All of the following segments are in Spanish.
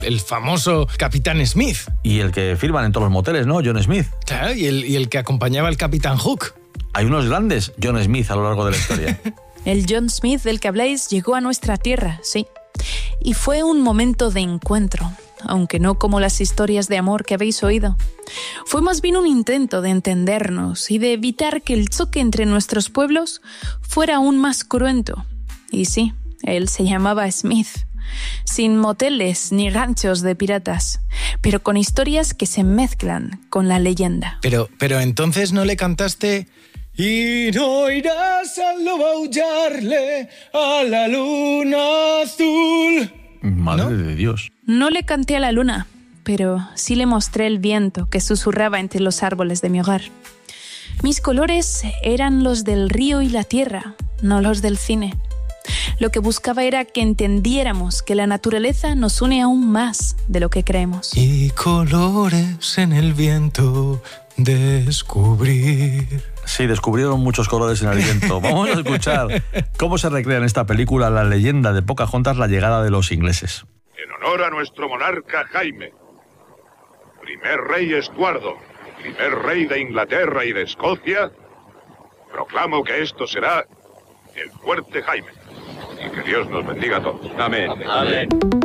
El famoso Capitán Smith. Y el que firman en todos los moteles, ¿no? John Smith. Claro, y el que acompañaba al Capitán Hook. Hay unos grandes John Smith a lo largo de la historia. El John Smith del que habláis llegó a nuestra tierra, sí. Y fue un momento de encuentro, aunque no como las historias de amor que habéis oído. Fue más bien un intento de entendernos y de evitar que el choque entre nuestros pueblos fuera aún más cruento. Y sí, él se llamaba Smith. Sin moteles ni ranchos de piratas, pero con historias que se mezclan con la leyenda. Pero entonces no le cantaste... Y no irás al lobo a aullarle a la luna azul. Madre de Dios. No le canté a la luna, pero sí le mostré el viento que susurraba entre los árboles de mi hogar. Mis colores eran los del río y la tierra, no los del cine. Lo que buscaba era que entendiéramos que la naturaleza nos une aún más de lo que creemos. Y colores en el viento descubrir. Sí, descubrieron muchos colores en el viento. Vamos a escuchar cómo se recrea en esta película la leyenda de Pocahontas, la llegada de los ingleses. En honor a nuestro monarca Jaime, primer rey Estuardo, primer rey de Inglaterra y de Escocia, proclamo que esto será el fuerte Jaime. Y que Dios nos bendiga a todos. Amén. Amén.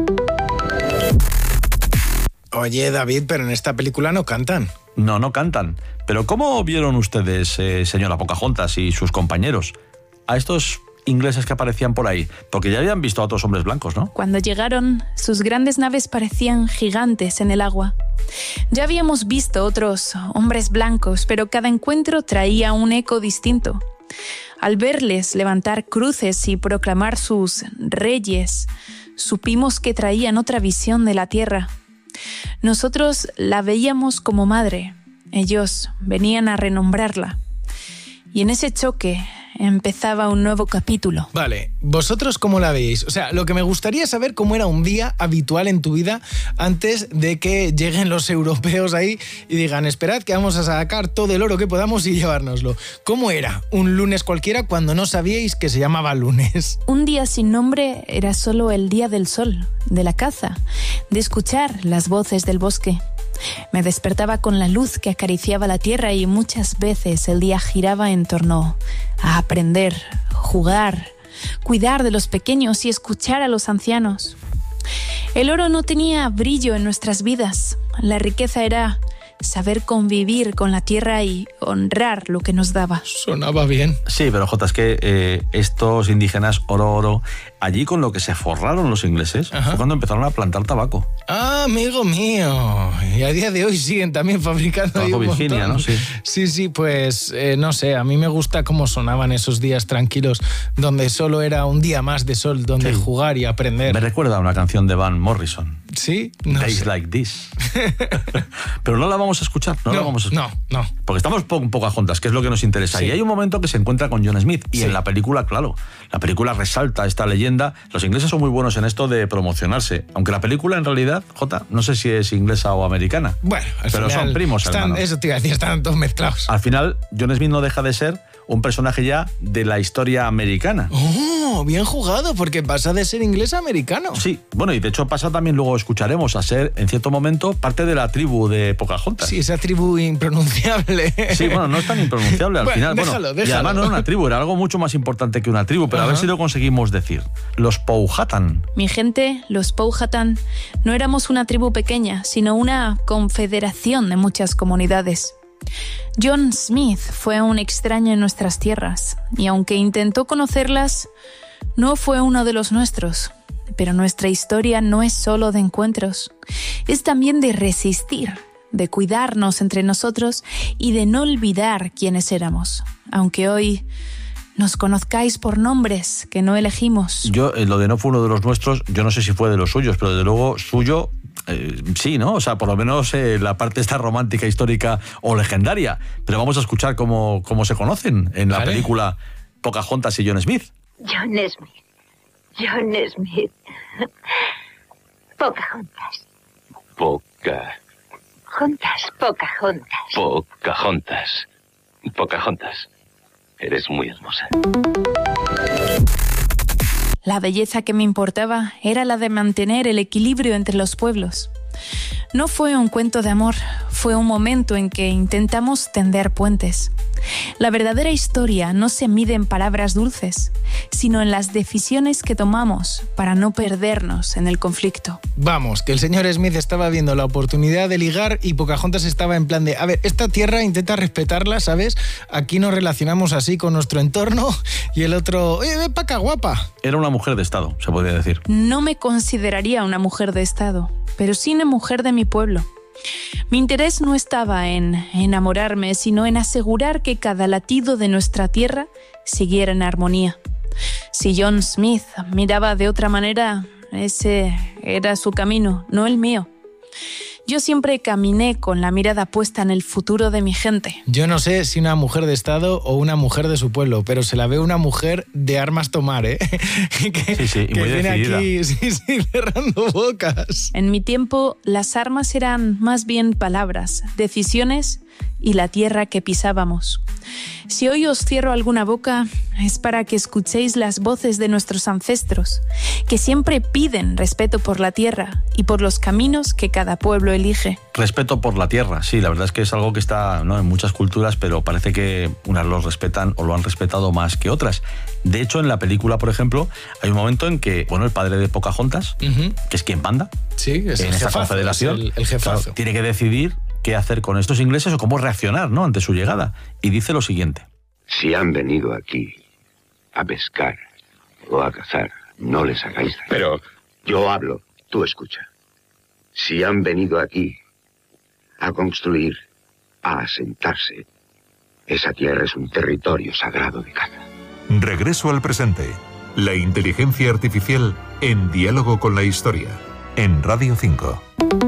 Oye, David, pero en esta película no cantan. No cantan. Pero ¿cómo vieron ustedes, señora Pocahontas y sus compañeros, a estos ingleses que aparecían por ahí? Porque ya habían visto a otros hombres blancos, ¿no? Cuando llegaron, sus grandes naves parecían gigantes en el agua. Ya habíamos visto otros hombres blancos, pero cada encuentro traía un eco distinto. Al verles levantar cruces y proclamar sus reyes, supimos que traían otra visión de la tierra. Nosotros la veíamos como madre, ellos venían a renombrarla. Y en ese choque empezaba un nuevo capítulo. Vale, ¿vosotros cómo la veis? O sea, lo que me gustaría es saber cómo era un día habitual en tu vida antes de que lleguen los europeos ahí y digan, esperad que vamos a sacar todo el oro que podamos y llevárnoslo. ¿Cómo era un lunes cualquiera cuando no sabíais que se llamaba lunes? Un día sin nombre era solo el día del sol, de la caza, de escuchar las voces del bosque. Me despertaba con la luz que acariciaba la tierra y muchas veces el día giraba en torno a aprender, jugar, cuidar de los pequeños y escuchar a los ancianos. El oro no tenía brillo en nuestras vidas. La riqueza era saber convivir con la tierra y honrar lo que nos daba. Sonaba bien. Sí, pero Jota, es que estos indígenas, oro, allí con lo que se forraron los ingleses, fue cuando empezaron a plantar tabaco. Ah, amigo mío. Y a día de hoy siguen también fabricando tabaco Virginia, ¿no? Sí. Sí, pues no sé, a mí me gusta cómo sonaban esos días tranquilos donde solo era un día más de sol donde jugar y aprender. Me recuerda a una canción de Van Morrison. Sí, no Days sé. Like This. Pero no la vamos a escuchar, no la vamos a escuchar. No. Porque estamos con Pocahontas, que es lo que nos interesa. Sí. Y hay un momento que se encuentra con John Smith. Y en la película, claro, la película resalta esta leyenda. Los ingleses son muy buenos en esto de promocionarse. Aunque la película, en realidad, Jota, no sé si es inglesa o americana. Bueno, pero son primos hermanos. Eso te iba a decir, están todos mezclados. Al final, John Smith no deja de ser un personaje ya de la historia americana. ¡Oh, bien jugado! Porque pasa de ser inglés a americano. Sí, bueno, y de hecho pasa también, luego escucharemos, a ser, en cierto momento, parte de la tribu de Pocahontas. Sí, esa tribu impronunciable. Sí, bueno, no es tan impronunciable al final. Déjalo. Y además no era una tribu, era algo mucho más importante que una tribu, pero a ver si lo conseguimos decir. Los Powhatan. Mi gente, los Powhatan, no éramos una tribu pequeña, sino una confederación de muchas comunidades. John Smith fue un extraño en nuestras tierras, y aunque intentó conocerlas, no fue uno de los nuestros. Pero nuestra historia no es solo de encuentros, es también de resistir, de cuidarnos entre nosotros y de no olvidar quiénes éramos, aunque hoy nos conozcáis por nombres que no elegimos. Yo, lo de no fue uno de los nuestros, yo no sé si fue de los suyos, pero desde luego suyo, sí, ¿no? O sea, por lo menos la parte esta romántica, histórica o legendaria. Pero vamos a escuchar cómo se conocen en la película Pocahontas y John Smith. John Smith. Pocahontas. Pocahontas. Eres muy hermosa. La belleza que me importaba era la de mantener el equilibrio entre los pueblos. No fue un cuento de amor, fue un momento en que intentamos tender puentes. La verdadera historia no se mide en palabras dulces, sino en las decisiones que tomamos para no perdernos en el conflicto. Vamos, que el señor Smith estaba viendo la oportunidad de ligar y Pocahontas estaba en plan de, a ver, esta tierra intenta respetarla, ¿sabes? Aquí nos relacionamos así con nuestro entorno y el otro, oye, ven pa' acá, guapa. Era una mujer de Estado, se podría decir. No me consideraría una mujer de Estado, pero sí una mujer de mi pueblo. Mi interés no estaba en enamorarme, sino en asegurar que cada latido de nuestra tierra siguiera en armonía. Si John Smith miraba de otra manera, ese era su camino, no el mío. Yo siempre caminé con la mirada puesta en el futuro de mi gente. Yo no sé si una mujer de Estado o una mujer de su pueblo, pero se la ve una mujer de armas tomar, ¿eh? Sí, y muy viene decidida. aquí, sí, cerrando bocas. En mi tiempo, las armas eran más bien palabras, decisiones y la tierra que pisábamos. Si hoy os cierro alguna boca, es para que escuchéis las voces de nuestros ancestros, que siempre piden respeto por la tierra y por los caminos que cada pueblo elige. Respeto por la tierra, sí, la verdad es que es algo que está, ¿no?, en muchas culturas, pero parece que unas los respetan o lo han respetado más que otras. De hecho, en la película, por ejemplo, hay un momento en que, bueno, el padre de Pocahontas, que es quien manda Sí, es en el esta jefazo, confederación, es el jefazo. claro, tiene que decidir qué hacer con estos ingleses o cómo reaccionar, ¿no?, ante su llegada. Y dice lo siguiente. Si han venido aquí a pescar o a cazar, no les hagáis daño. Pero yo hablo, tú escucha. Si han venido aquí a construir, a asentarse, esa tierra es un territorio sagrado de caza. Regreso al presente. La inteligencia artificial en diálogo con la historia. En Radio 5.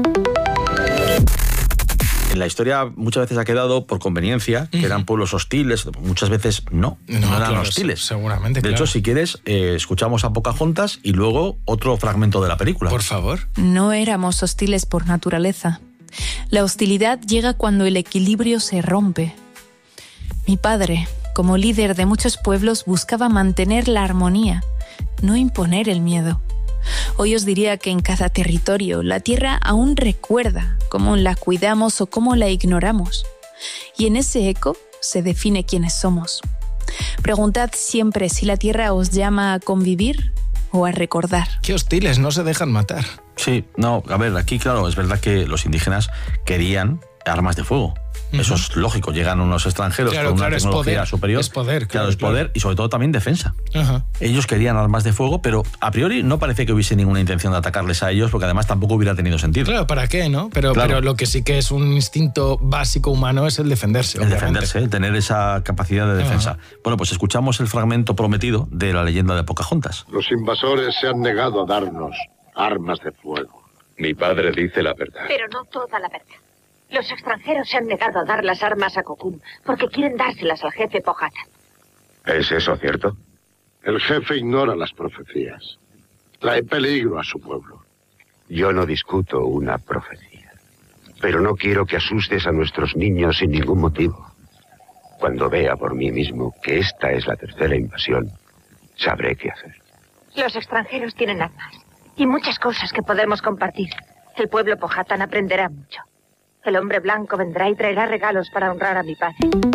En la historia muchas veces ha quedado por conveniencia que eran pueblos hostiles, muchas veces no eran claro, hostiles. Seguramente, De claro. hecho, si quieres, escuchamos a Pocahontas y luego otro fragmento de la película. Por favor. No éramos hostiles por naturaleza. La hostilidad llega cuando el equilibrio se rompe. Mi padre, como líder de muchos pueblos, buscaba mantener la armonía, no imponer el miedo. Hoy os diría que en cada territorio la tierra aún recuerda cómo la cuidamos o cómo la ignoramos. Y en ese eco se define quiénes somos. Preguntad siempre si la tierra os llama a convivir o a recordar. Qué hostiles, no se dejan matar. Sí, no, a ver, aquí claro, es verdad que los indígenas querían armas de fuego. Eso es lógico, llegan unos extranjeros Claro, con una claro, es tecnología poder, superior. es poder, Claro, es poder y sobre todo también defensa. Ajá. Ellos querían armas de fuego, pero a priori no parece que hubiese ninguna intención de atacarles a ellos, porque además tampoco hubiera tenido sentido. Claro, ¿para qué, no? Pero lo que sí que es un instinto básico humano es el defenderse. El obviamente. defenderse, el tener esa capacidad de defensa. Bueno, pues escuchamos el fragmento prometido de la leyenda de Pocahontas. Los invasores se han negado a darnos armas de fuego. Mi padre dice la verdad. Pero no toda la verdad. Los extranjeros se han negado a dar las armas a Cocum porque quieren dárselas al jefe Powhatan. ¿Es eso cierto? El jefe ignora las profecías. Trae peligro a su pueblo. Yo no discuto una profecía. Pero no quiero que asustes a nuestros niños sin ningún motivo. Cuando vea por mí mismo que esta es la tercera invasión, sabré qué hacer. Los extranjeros tienen armas y muchas cosas que podemos compartir. El pueblo Powhatan aprenderá mucho. El hombre blanco vendrá y traerá regalos para honrar a mi padre.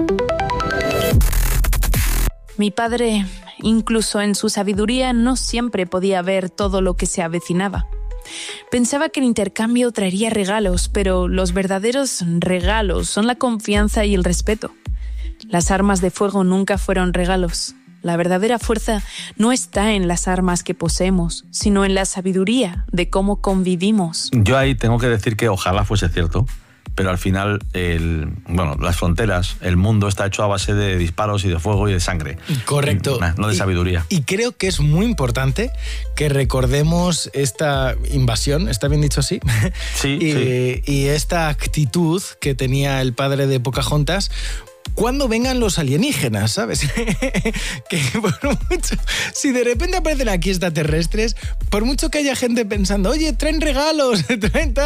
Mi padre, incluso en su sabiduría, no siempre podía ver todo lo que se avecinaba. Pensaba que el intercambio traería regalos, pero los verdaderos regalos son la confianza y el respeto. Las armas de fuego nunca fueron regalos. La verdadera fuerza no está en las armas que poseemos, sino en la sabiduría de cómo convivimos. Yo ahí tengo que decir que ojalá fuese cierto, pero al final, las fronteras, el mundo está hecho a base de disparos y de fuego y de sangre. Correcto. No de sabiduría. Y creo que es muy importante que recordemos esta invasión, ¿está bien dicho así? Sí, y esta actitud que tenía el padre de Pocahontas cuando vengan los alienígenas, ¿sabes? Que por mucho, si de repente aparecen aquí extraterrestres, por mucho que haya gente pensando, oye, traen regalos, traen tal,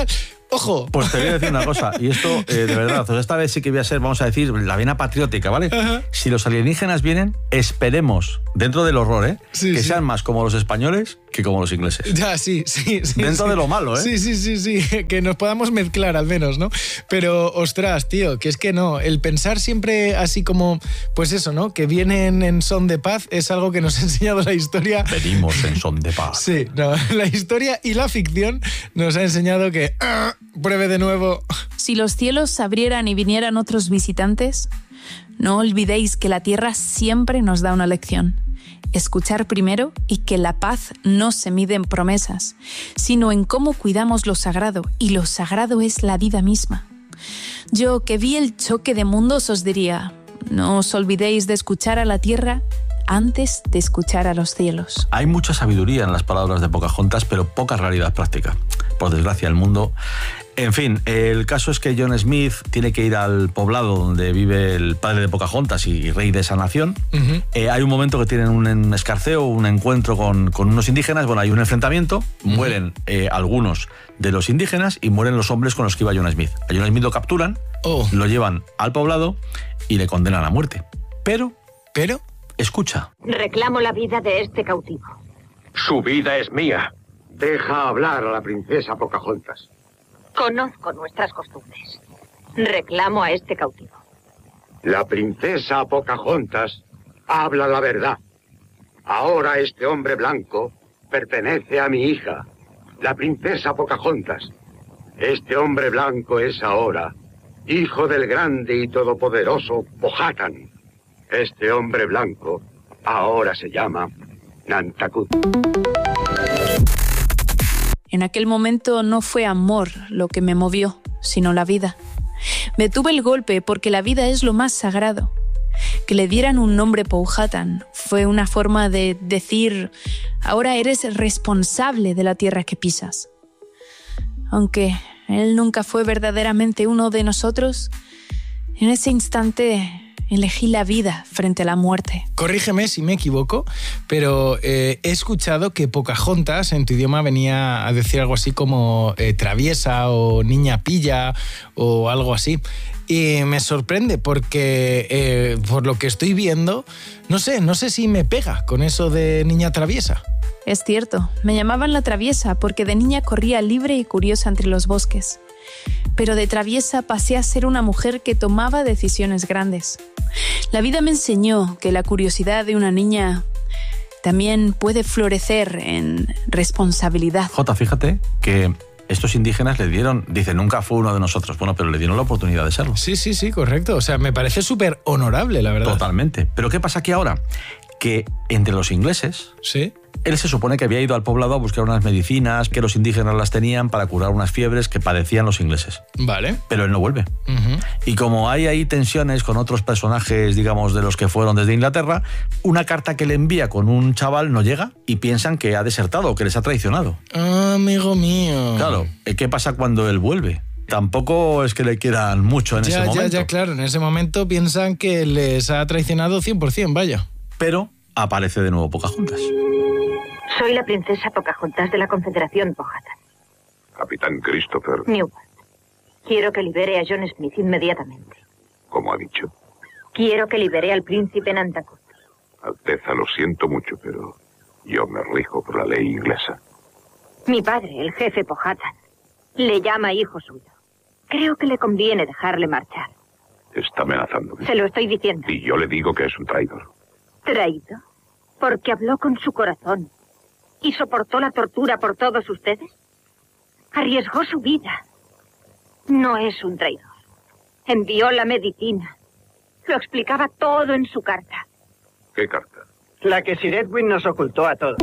¡Ojo! Pues te voy a decir una cosa, y esto, de verdad, esta vez sí que voy a ser, vamos a decir, la vena patriótica, ¿vale? Ajá. Si los alienígenas vienen, esperemos, dentro del horror, Sí, que sí. sean más como los españoles que como los ingleses. Ya, sí. Dentro sí. de lo malo, ¿eh? Sí, que nos podamos mezclar al menos, ¿no? Pero, ostras, tío, que es que no, el pensar siempre así como, pues eso, ¿no? Que vienen en son de paz es algo que nos ha enseñado la historia. Venimos en son de paz. Sí, no, la historia y la ficción nos ha enseñado que pruebe de nuevo. Si los cielos se abrieran y vinieran otros visitantes, no olvidéis que la tierra siempre nos da una lección. Escuchar primero y que la paz no se mide en promesas, sino en cómo cuidamos lo sagrado, y lo sagrado es la vida misma. Yo, que vi el choque de mundos, os diría, no os olvidéis de escuchar a la tierra antes de escuchar a los cielos. Hay mucha sabiduría en las palabras de Pocahontas, pero poca realidad práctica. Por desgracia, el mundo... En fin, el caso es que John Smith tiene que ir al poblado donde vive el padre de Pocahontas y rey de esa nación. Uh-huh. Hay un momento que tienen un escarceo, un encuentro con unos indígenas. Bueno, hay un enfrentamiento, mueren algunos de los indígenas y mueren los hombres con los que iba John Smith. A John Smith lo capturan, lo llevan al poblado y le condenan a muerte. Pero... Escucha. Reclamo la vida de este cautivo. Su vida es mía. Deja hablar a la princesa Pocahontas. Conozco nuestras costumbres. Reclamo a este cautivo. La princesa Pocahontas habla la verdad. Ahora este hombre blanco pertenece a mi hija, la princesa Pocahontas. Este hombre blanco es ahora hijo del grande y todopoderoso Powhatan. Este hombre blanco ahora se llama Nantacut. En aquel momento no fue amor lo que me movió, sino la vida. Me tuve el golpe porque la vida es lo más sagrado. Que le dieran un nombre Powhatan fue una forma de decir, ahora eres responsable de la tierra que pisas. Aunque él nunca fue verdaderamente uno de nosotros, en ese instante elegí la vida frente a la muerte. Corrígeme si me equivoco, pero he escuchado que Pocahontas en tu idioma venía a decir algo así como traviesa o niña pilla o algo así. Y me sorprende porque por lo que estoy viendo, no sé si me pega con eso de niña traviesa. Es cierto, me llamaban la traviesa porque de niña corría libre y curiosa entre los bosques. Pero de traviesa pasé a ser una mujer que tomaba decisiones grandes. La vida me enseñó que la curiosidad de una niña también puede florecer en responsabilidad. Jota, fíjate que estos indígenas le dieron, dice, nunca fue uno de nosotros, bueno, pero le dieron la oportunidad de serlo. Sí, correcto. O sea, me parece súper honorable, la verdad. Totalmente. Pero ¿qué pasa aquí ahora? Que entre los ingleses... Sí. Él se supone que había ido al poblado a buscar unas medicinas que los indígenas las tenían para curar unas fiebres que padecían los ingleses. Vale. Pero él no vuelve. Uh-huh. Y como hay ahí tensiones con otros personajes, digamos, de los que fueron desde Inglaterra, una carta que le envía con un chaval no llega y piensan que ha desertado, que les ha traicionado. Ah, amigo mío. Claro, ¿qué pasa cuando él vuelve? Tampoco es que le quieran mucho en ese momento. Ya, claro. En ese momento piensan que les ha traicionado 100%, vaya. Pero aparece de nuevo Pocahontas. Soy la princesa Pocahontas de la Confederación Powhatan. Capitán Christopher, Newport. Quiero que libere a John Smith inmediatamente. como ha dicho. Quiero que libere al príncipe Nantacut. Alteza, lo siento mucho, pero yo me rijo por la ley inglesa. Mi padre, el jefe Powhatan, le llama hijo suyo. Creo que le conviene dejarle marchar. Está amenazándome. Se lo estoy diciendo. Y yo le digo que es un traidor. ¿Traído? Porque habló con su corazón y soportó la tortura por todos ustedes. Arriesgó su vida. No es un traidor. Envió la medicina. Lo explicaba todo en su carta. ¿Qué carta? La que Sir Edwin nos ocultó a todos.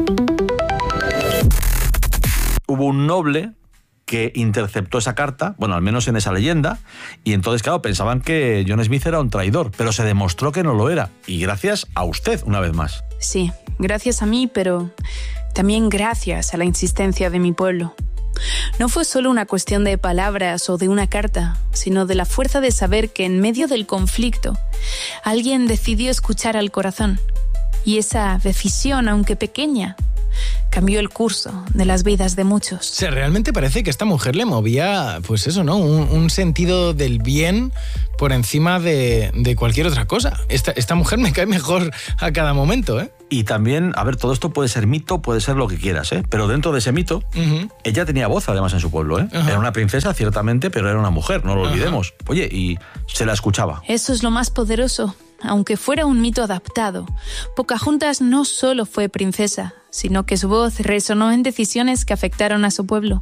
Hubo un noble que interceptó esa carta, bueno, al menos en esa leyenda, y entonces, claro, pensaban que John Smith era un traidor, pero se demostró que no lo era, y gracias a usted, una vez más. Sí, gracias a mí, pero también gracias a la insistencia de mi pueblo. No fue solo una cuestión de palabras o de una carta, sino de la fuerza de saber que en medio del conflicto alguien decidió escuchar al corazón. Y esa decisión, aunque pequeña, cambió el curso de las vidas de muchos. O sea, realmente parece que esta mujer le movía, pues eso, ¿no? Un sentido del bien por encima de cualquier otra cosa. Esta mujer me cae mejor a cada momento, ¿eh? Y también, a ver, todo esto puede ser mito, puede ser lo que quieras, ¿eh? Pero dentro de ese mito, ella tenía voz además en su pueblo, ¿eh? Era una princesa, ciertamente, pero era una mujer, no lo olvidemos. Oye, y se la escuchaba. Eso es lo más poderoso. Aunque fuera un mito adaptado, Pocahontas no solo fue princesa, sino que su voz resonó en decisiones que afectaron a su pueblo.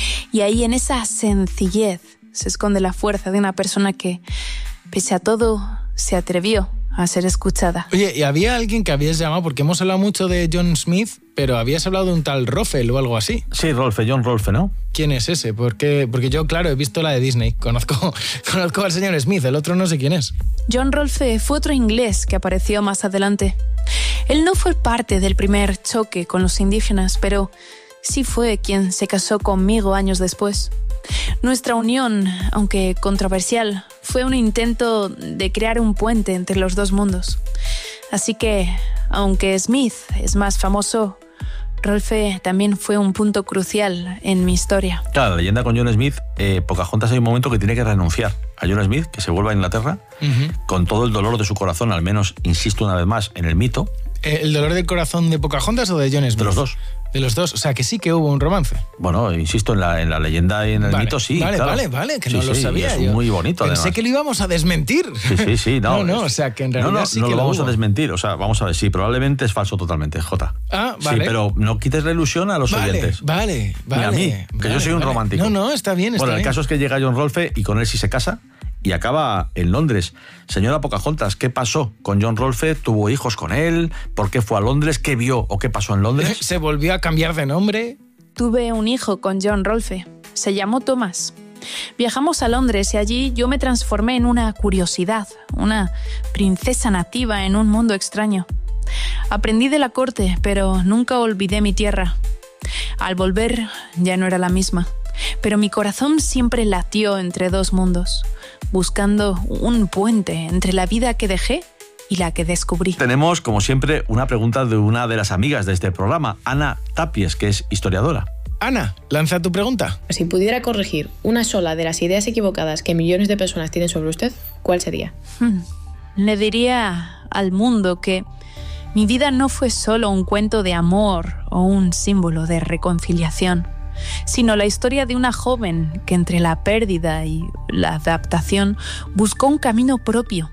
Y ahí, en esa sencillez, se esconde la fuerza de una persona que, pese a todo, se atrevió a ser escuchada. Oye, ¿y había alguien que habías llamado? Porque hemos hablado mucho de John Smith, pero habías hablado de un tal Rolfe o algo así. Sí, John Rolfe, ¿no? ¿Quién es ese? Porque yo, claro, he visto la de Disney. Conozco al señor Smith, el otro no sé quién es. John Rolfe fue otro inglés que apareció más adelante. Él no fue parte del primer choque con los indígenas, pero sí fue quien se casó conmigo años después. Nuestra unión, aunque controversial, fue un intento de crear un puente entre los dos mundos. Así que, aunque Smith es más famoso, Rolfe también fue un punto crucial en mi historia. Claro, la leyenda con John Smith, Pocahontas hay un momento que tiene que renunciar a John Smith, que se vuelve a Inglaterra, con todo el dolor de su corazón, al menos, insisto una vez más, en el mito. ¿El dolor del corazón de Pocahontas o de John Smith? De los dos. De los dos, o sea que sí que hubo un romance. Bueno, insisto, en la leyenda y en el mito sí. Vale, claro. Vale, que no lo sabía es yo. Muy bonito, Pensé además. que lo íbamos a desmentir. Sí, no. No, o sea que en realidad sí que no lo vamos hubo. a desmentir, o sea, vamos a ver, sí, probablemente es falso totalmente, Jota. Ah, vale. Sí, pero no quites la ilusión a los oyentes. Vale. Ni a mí, que yo soy un romántico. No, está bien, Bueno, el caso es que llega John Rolfe y con él sí se casa y acaba en Londres. Señora Pocahontas, ¿qué pasó con John Rolfe? ¿Tuvo hijos con él? ¿Por qué fue a Londres? ¿Qué vio o qué pasó en Londres? ¿Se volvió a cambiar de nombre? Tuve un hijo con John Rolfe. Se llamó Thomas. Viajamos a Londres y allí yo me transformé en una curiosidad, una princesa nativa en un mundo extraño. Aprendí de la corte, pero nunca olvidé mi tierra. Al volver ya no era la misma, pero mi corazón siempre latió entre dos mundos, buscando un puente entre la vida que dejé y la que descubrí. Tenemos, como siempre, una pregunta de una de las amigas de este programa, Ana Tapies, que es historiadora. Ana, lanza tu pregunta. Si pudiera corregir una sola de las ideas equivocadas que millones de personas tienen sobre usted, ¿cuál sería? Le diría al mundo que mi vida no fue solo un cuento de amor o un símbolo de reconciliación, sino la historia de una joven que entre la pérdida y la adaptación buscó un camino propio.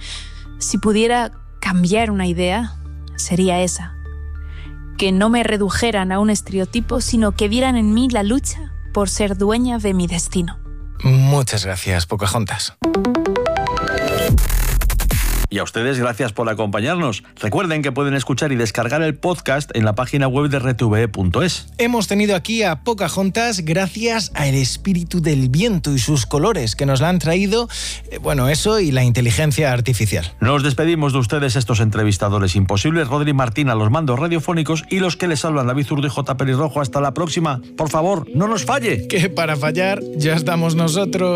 Si pudiera cambiar una idea, sería esa. Que no me redujeran a un estereotipo, sino que vieran en mí la lucha por ser dueña de mi destino. Muchas gracias, Pocahontas. Y a ustedes, gracias por acompañarnos. Recuerden que pueden escuchar y descargar el podcast en la página web de rtve.es. Hemos tenido aquí a Pocahontas gracias al espíritu del viento y sus colores que nos la han traído, eso y la inteligencia artificial. Nos despedimos de ustedes, estos entrevistadores imposibles, Rodri Martín a los mandos radiofónicos y los que les hablan, David Zurdo y J. Pelirrojo. Hasta la próxima. Por favor, no nos falle. Que para fallar ya estamos nosotros.